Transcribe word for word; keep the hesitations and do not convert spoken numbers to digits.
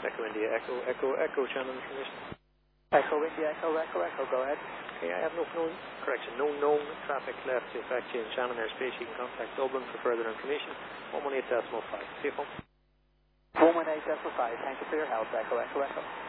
Echo India, Echo, Echo, Echo, channel information. Echo India, Echo, Echo, Echo, go ahead. Okay, I have no known, correction, no known traffic left to affect you in channel airspace. You can contact Dublin for further information. one one eight point five. See you, phone. one one eight point five, thank you for your help. Echo, Echo, Echo.